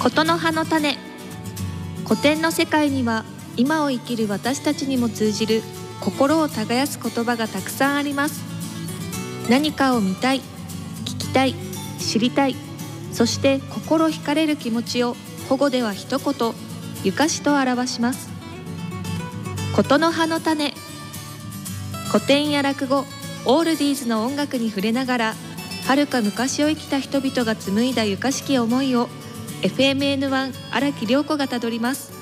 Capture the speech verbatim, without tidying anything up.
ことの葉の種。古典の世界には今を生きる私たちにも通じる心を耕す言葉がたくさんあります。何かを見たい、聞きたい、知りたい、そして心惹かれる気持ちを古語では一言、ゆかしと表します。ことの葉の種。古典や落語、オールディーズの音楽に触れながら、遥か昔を生きた人々が紡いだゆかしき思いを エフエムエヌワン 荒木涼子がたどります。